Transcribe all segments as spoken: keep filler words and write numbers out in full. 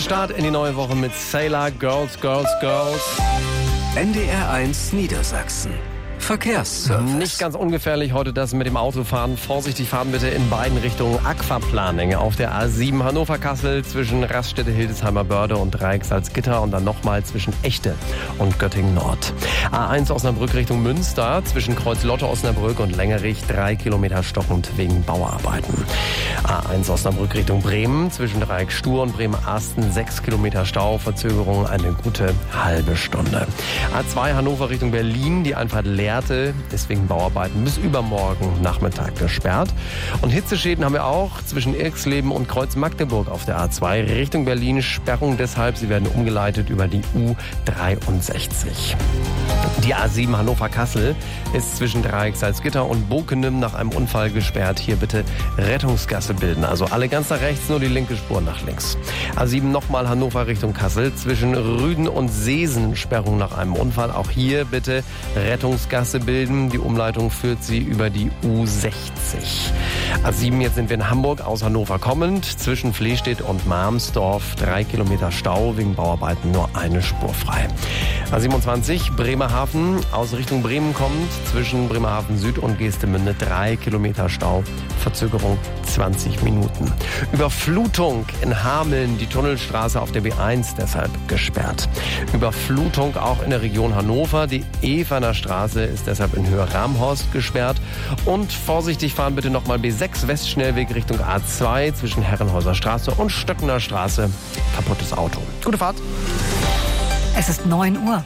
Start in die neue Woche mit Sailor, Girls, Girls, Girls. N D R eins Niedersachsen. Verkehrsservice. Nicht ganz ungefährlich heute das mit dem Autofahren. Vorsichtig fahren bitte in beiden Richtungen. Aquaplaning auf der A sieben Hannover-Kassel zwischen Raststätte Hildesheimer Börde und Dreieck-Salzgitter und dann nochmal zwischen Echte und Göttingen-Nord. A eins Osnabrück Richtung Münster zwischen Kreuz-Lotte-Osnabrück und Längerich drei Kilometer stockend wegen Bauarbeiten. A eins Osnabrück Richtung Bremen zwischen Dreieck-Stur und Bremen-Arsten sechs Kilometer Stau, Verzögerung eine gute halbe Stunde. A zwei Hannover Richtung Berlin, die Einfahrt leer ist wegen Bauarbeiten bis übermorgen Nachmittag gesperrt. Und Hitzeschäden haben wir auch zwischen Irxleben und Kreuz-Magdeburg auf der A zwei Richtung Berlin. Sperrung deshalb, sie werden umgeleitet über die U dreiundsechzig. Die A sieben Hannover-Kassel ist zwischen Dreieck-Salzgitter und Bokenem nach einem Unfall gesperrt. Hier bitte Rettungsgasse bilden. Also alle ganz nach rechts, nur die linke Spur nach links. A sieben nochmal Hannover Richtung Kassel. Zwischen Rüden und Seesen Sperrung nach einem Unfall. Auch hier bitte Rettungsgasse bilden. Die Umleitung führt sie über die U sechzig. A sieben, jetzt sind wir in Hamburg aus Hannover kommend. Zwischen Flehstedt und Marmsdorf drei Kilometer Stau. Wegen Bauarbeiten nur eine Spur frei. A siebenundzwanzig Bremerhaven aus Richtung Bremen kommt. Zwischen Bremerhaven Süd und Geestemünde drei Kilometer Stau. Verzögerung zwanzig Minuten. Überflutung in Hameln. Die Tunnelstraße auf der B eins deshalb gesperrt. Überflutung auch in der Region Hannover. Die Eferner Straße ist deshalb in Höhe Ramhorst gesperrt. Und vorsichtig fahren bitte nochmal B sechs Westschnellweg Richtung A zwei zwischen Herrenhäuser Straße und Stöckener Straße. Kaputtes Auto. Gute Fahrt. Es ist neun Uhr.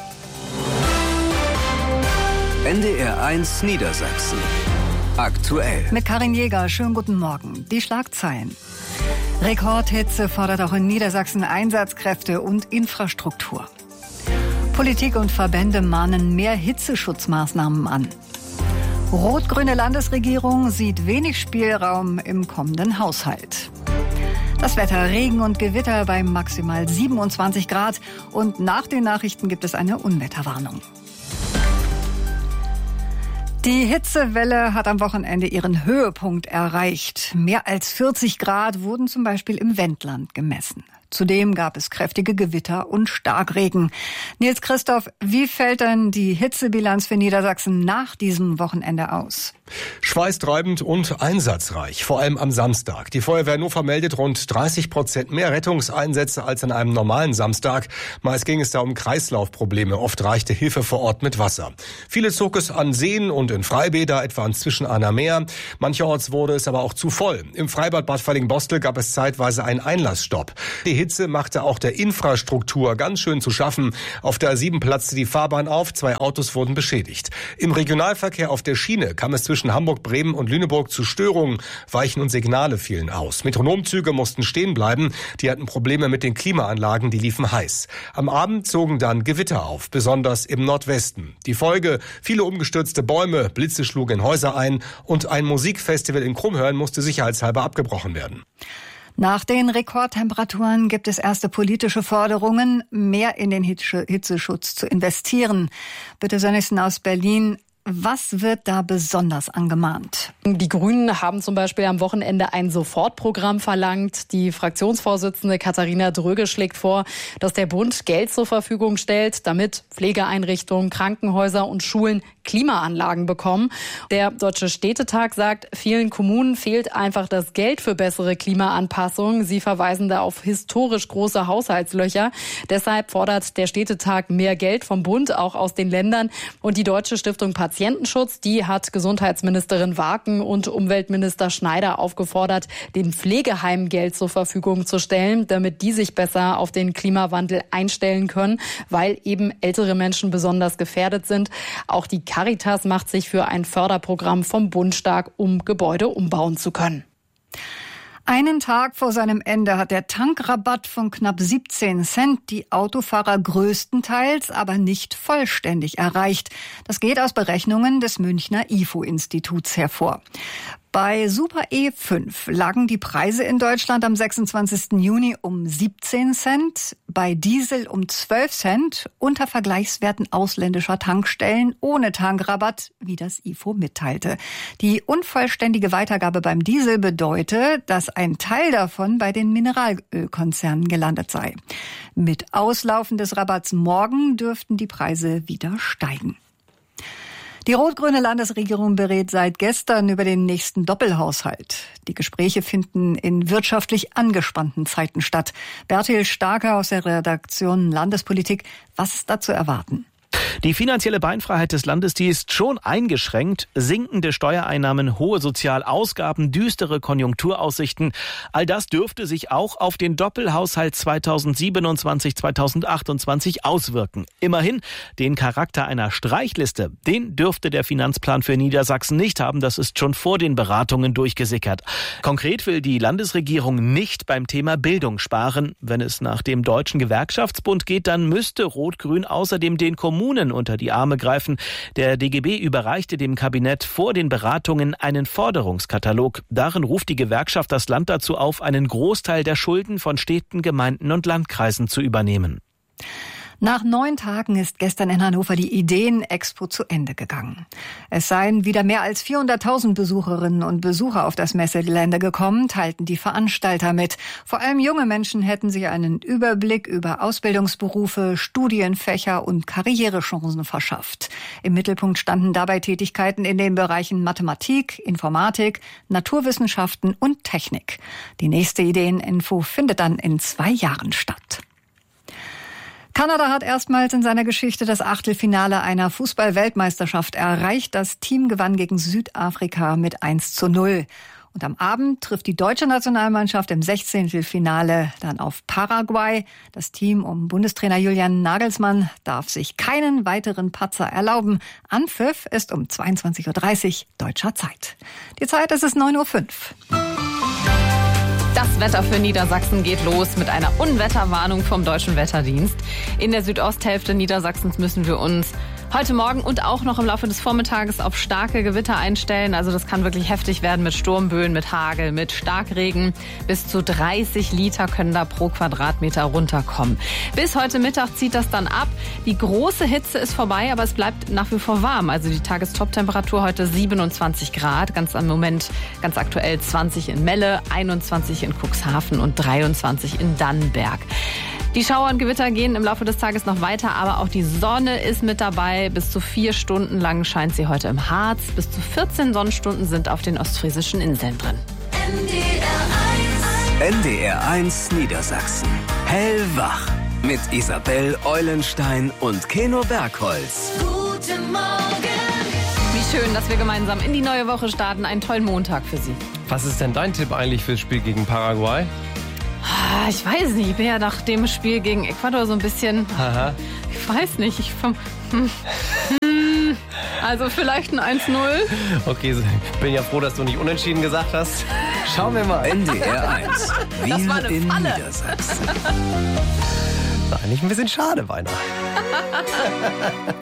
N D R eins Niedersachsen. Aktuell. Mit Karin Jäger, schönen guten Morgen. Die Schlagzeilen. Rekordhitze fordert auch in Niedersachsen Einsatzkräfte und Infrastruktur. Politik und Verbände mahnen mehr Hitzeschutzmaßnahmen an. Rot-grüne Landesregierung sieht wenig Spielraum im kommenden Haushalt. Das Wetter, Regen und Gewitter bei maximal siebenundzwanzig Grad. Und nach den Nachrichten gibt es eine Unwetterwarnung. Die Hitzewelle hat am Wochenende ihren Höhepunkt erreicht. Mehr als vierzig Grad wurden zum Beispiel im Wendland gemessen. Zudem gab es kräftige Gewitter und Starkregen. Nils Christoph, wie fällt denn die Hitzebilanz für Niedersachsen nach diesem Wochenende aus? Schweißtreibend und einsatzreich, vor allem am Samstag. Die Feuerwehr Hannover meldet rund dreißig Prozent mehr Rettungseinsätze als an einem normalen Samstag. Meist ging es da um Kreislaufprobleme, oft reichte Hilfe vor Ort mit Wasser. Viele zog es an Seen und in Freibäder, etwa an Zwischenahner Meer. Mancherorts wurde es aber auch zu voll. Im Freibad Bad Fallingbostel gab es zeitweise einen Einlassstopp. Die Hitze machte auch der Infrastruktur ganz schön zu schaffen. Auf der A sieben platzte die Fahrbahn auf, zwei Autos wurden beschädigt. Im Regionalverkehr auf der Schiene kam es zwischen Hamburg, Bremen und Lüneburg zu Störungen. Weichen und Signale fielen aus. Metronomzüge mussten stehen bleiben. Die hatten Probleme mit den Klimaanlagen, die liefen heiß. Am Abend zogen dann Gewitter auf, besonders im Nordwesten. Die Folge: viele umgestürzte Bäume, Blitze schlugen in Häuser ein und ein Musikfestival in Krummhörn musste sicherheitshalber abgebrochen werden. Nach den Rekordtemperaturen gibt es erste politische Forderungen, mehr in den Hitzeschutz zu investieren. Bitte Sönnigsen aus Berlin. Was wird da besonders angemahnt? Die Grünen haben zum Beispiel am Wochenende ein Sofortprogramm verlangt. Die Fraktionsvorsitzende Katharina Dröge schlägt vor, dass der Bund Geld zur Verfügung stellt, damit Pflegeeinrichtungen, Krankenhäuser und Schulen Klimaanlagen bekommen. Der Deutsche Städtetag sagt, vielen Kommunen fehlt einfach das Geld für bessere Klimaanpassung. Sie verweisen da auf historisch große Haushaltslöcher. Deshalb fordert der Städtetag mehr Geld vom Bund, auch aus den Ländern. Und die Deutsche Stiftung Patientenschutz, die hat Gesundheitsministerin Waken und Umweltminister Schneider aufgefordert, den Pflegeheimen Geld zur Verfügung zu stellen, damit die sich besser auf den Klimawandel einstellen können, weil eben ältere Menschen besonders gefährdet sind. Auch die Caritas macht sich für ein Förderprogramm vom Bund stark, um Gebäude umbauen zu können. Einen Tag vor seinem Ende hat der Tankrabatt von knapp siebzehn Cent die Autofahrer größtenteils, aber nicht vollständig erreicht. Das geht aus Berechnungen des Münchner I F O-Instituts hervor. Bei Super E fünf lagen die Preise in Deutschland am sechsundzwanzigsten Juni um siebzehn Cent, bei Diesel um zwölf Cent unter Vergleichswerten ausländischer Tankstellen ohne Tankrabatt, wie das I F O mitteilte. Die unvollständige Weitergabe beim Diesel bedeutet, dass ein Teil davon bei den Mineralölkonzernen gelandet sei. Mit Auslaufen des Rabatts morgen dürften die Preise wieder steigen. Die rot-grüne Landesregierung berät seit gestern über den nächsten Doppelhaushalt. Die Gespräche finden in wirtschaftlich angespannten Zeiten statt. Bertil Starker aus der Redaktion Landespolitik, was ist da zu erwarten? Die finanzielle Beinfreiheit des Landes, die ist schon eingeschränkt. Sinkende Steuereinnahmen, hohe Sozialausgaben, düstere Konjunkturaussichten. All das dürfte sich auch auf den Doppelhaushalt zweitausendsiebenundzwanzig zweitausendachtundzwanzig auswirken. Immerhin, den Charakter einer Streichliste, den dürfte der Finanzplan für Niedersachsen nicht haben. Das ist schon vor den Beratungen durchgesickert. Konkret will die Landesregierung nicht beim Thema Bildung sparen. Wenn es nach dem Deutschen Gewerkschaftsbund geht, dann müsste Rot-Grün außerdem den Kommunen unter die Arme greifen. Der D G B überreichte dem Kabinett vor den Beratungen einen Forderungskatalog. Darin ruft die Gewerkschaft das Land dazu auf, einen Großteil der Schulden von Städten, Gemeinden und Landkreisen zu übernehmen. Nach neun Tagen ist gestern in Hannover die Ideen-Expo zu Ende gegangen. Es seien wieder mehr als vierhunderttausend Besucherinnen und Besucher auf das Messegelände gekommen, teilten die Veranstalter mit. Vor allem junge Menschen hätten sich einen Überblick über Ausbildungsberufe, Studienfächer und Karrierechancen verschafft. Im Mittelpunkt standen dabei Tätigkeiten in den Bereichen Mathematik, Informatik, Naturwissenschaften und Technik. Die nächste Ideen-Info findet dann in zwei Jahren statt. Kanada hat erstmals in seiner Geschichte das Achtelfinale einer Fußball-Weltmeisterschaft erreicht. Das Team gewann gegen Südafrika mit eins zu null. Und am Abend trifft die deutsche Nationalmannschaft im Sechzehntelfinale dann auf Paraguay. Das Team um Bundestrainer Julian Nagelsmann darf sich keinen weiteren Patzer erlauben. Anpfiff ist um zweiundzwanzig Uhr dreißig deutscher Zeit. Die Zeit ist es neun Uhr fünf. Das Wetter für Niedersachsen geht los mit einer Unwetterwarnung vom Deutschen Wetterdienst. In der Südosthälfte Niedersachsens müssen wir uns heute Morgen und auch noch im Laufe des Vormittages auf starke Gewitter einstellen. Also das kann wirklich heftig werden mit Sturmböen, mit Hagel, mit Starkregen. Bis zu dreißig Liter können da pro Quadratmeter runterkommen. Bis heute Mittag zieht das dann ab. Die große Hitze ist vorbei, aber es bleibt nach wie vor warm. Also die Tagestoptemperatur heute siebenundzwanzig Grad. Ganz am Moment, ganz aktuell zwanzig in Melle, einundzwanzig in Cuxhaven und dreiundzwanzig in Dannenberg. Die Schauer und Gewitter gehen im Laufe des Tages noch weiter, aber auch die Sonne ist mit dabei. Bis zu vier Stunden lang scheint sie heute im Harz. Bis zu vierzehn Sonnenstunden sind auf den ostfriesischen Inseln drin. N D R eins Niedersachsen. Hellwach. Mit Isabel Eulenstein und Keno Bergholz. Guten Morgen. Wie schön, dass wir gemeinsam in die neue Woche starten. Einen tollen Montag für Sie. Was ist denn dein Tipp eigentlich fürs Spiel gegen Paraguay? Ich weiß nicht, ich bin ja nach dem Spiel gegen Ecuador so ein bisschen, Aha. ich weiß nicht, ich vom, hm, hm, also vielleicht ein eins null. Okay, ich bin ja froh, dass du nicht unentschieden gesagt hast. Schauen wir mal. N D R eins, wir Das war eine in Falle. Niedersachsen. Das ist eigentlich ein bisschen schade, beinahe.